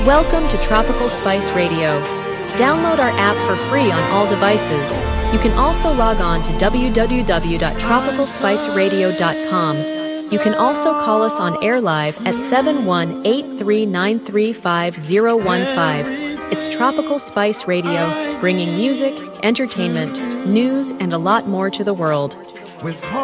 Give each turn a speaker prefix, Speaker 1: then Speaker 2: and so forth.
Speaker 1: Welcome to Tropical Spice Radio. Download our app for free on all devices. You can also log on to www.tropicalspiceradio.com. You can also call us on air live at 718-393-5015. It's Tropical Spice Radio, bringing music, entertainment, news, and a lot more to the world.